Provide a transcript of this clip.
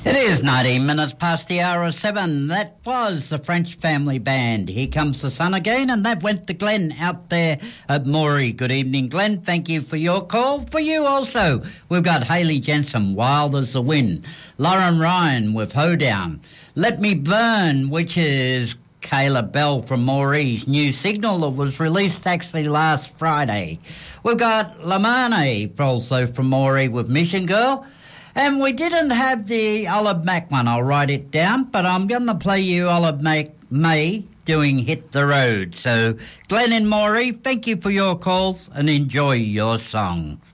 It is 19 minutes past the hour of 7. That was the French Family Band. Here Comes the Sun Again, and that went to Glenn out there at Moree. Good evening, Glenn. Thank you for your call. For you also, we've got Hayley Jensen, Wild as the Wind. Lauren Ryan with Hoedown. Let Me Burn, which is Kayla Bell from Moree's new signal that was released actually last Friday. We've got Lamane also from Moree with Mission Girl. And we didn't have the Olive Mack one. I'll write it down, but I'm going to play you Olive Mack May doing Hit the Road. So, Glenn and Moree, thank you for your calls and enjoy your song.